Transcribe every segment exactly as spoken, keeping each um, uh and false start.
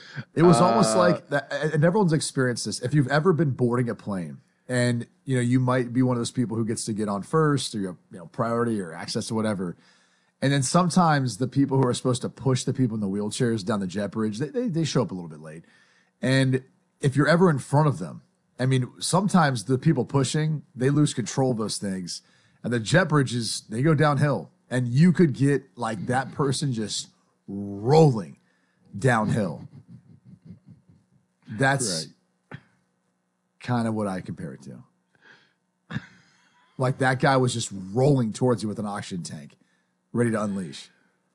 It was almost Uh, like that, and everyone's experienced this. If you've ever been boarding a plane, and you know you might be one of those people who gets to get on first, or you have you know priority or access to whatever, and then sometimes the people who are supposed to push the people in the wheelchairs down the jet bridge, they they, they show up a little bit late, and if you're ever in front of them, I mean, sometimes the people pushing they lose control of those things, and the jet bridges they go downhill, and you could get like that person just rolling downhill. That's right. kind of what I compare it to. Like that guy was just rolling towards you with an oxygen tank, ready to unleash.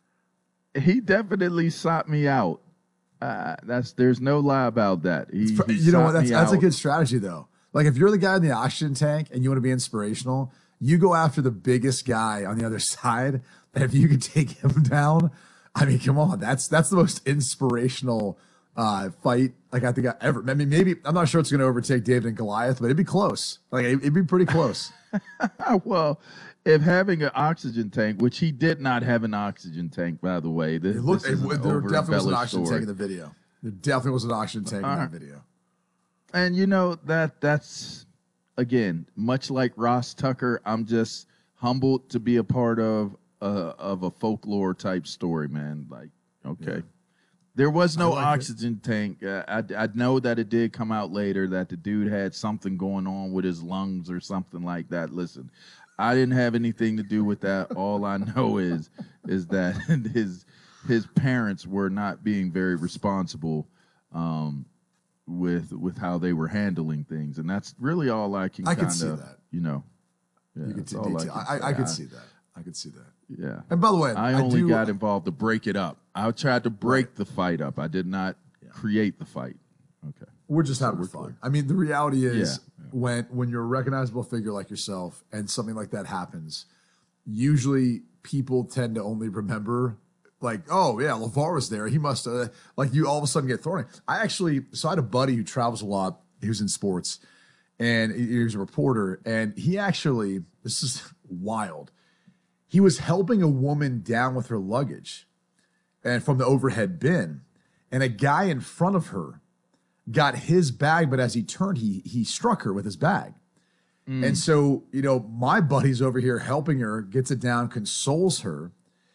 He definitely sought me out. Uh, that's there's no lie about that. He, he You know what? sought That's me that's a out. good strategy though. Like if you're the guy in the oxygen tank and you want to be inspirational, you go after the biggest guy on the other side. And if you could take him down, I mean, come on, that's that's the most inspirational uh, fight like I think I ever. I mean, maybe I'm not sure it's going to overtake David and Goliath, but it'd be close. Like it- it'd be pretty close. Well, if having an oxygen tank, which he did not have an oxygen tank, by the way, this, It looked, this is it, an there definitely was an over-embellished oxygen story. tank in the video. There definitely was an oxygen tank in All that right. video. And you know that that's again much like Ross Tucker. I'm just humbled to be a part of a, of a folklore type story, man. Like, okay, Yeah. there was no I like it. oxygen tank. Uh, I I know that it did come out later that the dude had something going on with his lungs or something like that. Listen, I didn't have anything to do with that. All I know is is that his his parents were not being very responsible. Um, with with how they were handling things, and that's really all I can I kind could see of, that. you know, yeah, You could that's see all detail. can I, I, say. I could see that. I could see that. Yeah. And by the way, I I only do, got involved to break it up. I tried to break the fight up. I did not create the fight. Okay. we're just having we're fun. clear. I mean, the reality is Yeah, yeah. when when you're a recognizable figure like yourself and something like that happens, usually people tend to only remember like, oh yeah, LeVar was there. He must have like you all of a sudden get thrown in. I actually so I had a buddy who travels a lot, who's in sports, and he he was a reporter, and he actually, this is wild. He was helping a woman down with her luggage and from the overhead bin, and a guy in front of her got his bag, but as he turned, he he struck her with his bag. And so, you know, my buddy's over here helping her, gets it down, consoles her.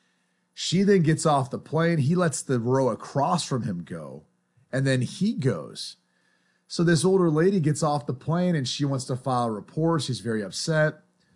She then gets off the plane. He lets the row across from him go, and then he goes. So this older lady gets off the plane and she wants to file a report. She's very upset.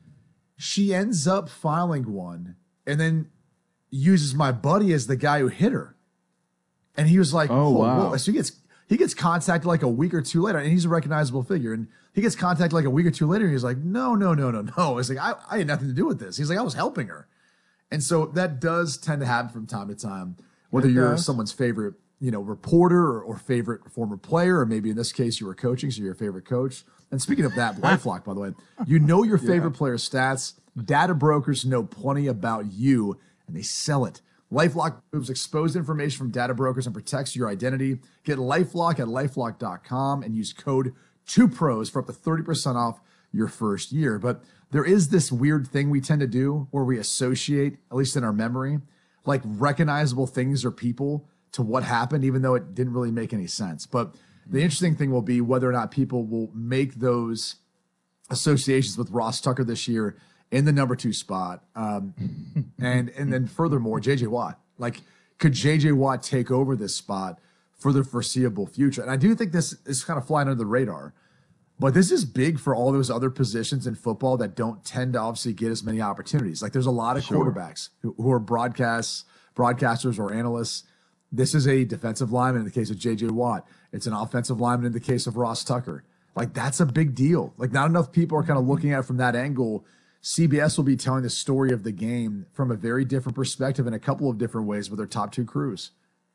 She ends up filing one and then uses my buddy as the guy who hit her. And he was like, Oh, wow. whoa." So he gets he gets contacted like a week or two later, and he's a recognizable figure. And he gets contacted like a week or two later, and he's like, no, no, no, no, no. It's like, I, I had nothing to do with this. He's like, I was helping her. And so that does tend to happen from time to time, whether It you're does. someone's favorite, you know, reporter or, or favorite former player, or maybe in this case you were coaching, so you're a favorite coach. And speaking of that, LifeLock, by the way, you know your favorite player's stats. Data brokers know plenty about you, and they sell it. LifeLock moves exposed information from data brokers and protects your identity. Get LifeLock at lifelock dot com and use code two pros for up to thirty percent off your first year. But there is this weird thing we tend to do where we associate, at least in our memory, like recognizable things or people to what happened, even though it didn't really make any sense. But the interesting thing will be whether or not people will make those associations with Ross Tucker this year in the number two spot. Um, and and then furthermore, J J Watt. Like, could J J Watt take over this spot for the foreseeable future? And I do think this is kind of flying under the radar. But this is big for all those other positions in football that don't tend to obviously get as many opportunities. Like there's a lot of Sure. quarterbacks who, who are broadcasts, broadcasters or analysts. This is a defensive lineman in the case of J J Watt. It's an offensive lineman in the case of Ross Tucker. Like that's a big deal. Like not enough people are kind of looking at it from that angle. C B S will be telling the story of the game from a very different perspective in a couple of different ways with their top two crews.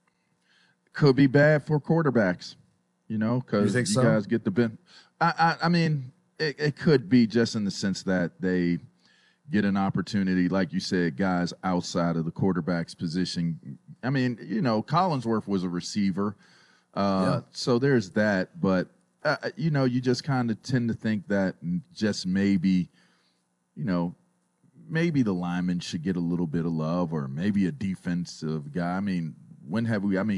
Could be bad for quarterbacks, you know, You because you, think so? guys get the ben. I, I, I mean, it, it could be just in the sense that they get an opportunity, like you said, guys outside of the quarterback's position. I mean, you know, Collinsworth was a receiver, uh, Yeah. so there's that. But uh, you know, you just kind of tend to think that just maybe, you know, maybe the lineman should get a little bit of love, or maybe a defensive guy. I mean, when have we? I mean.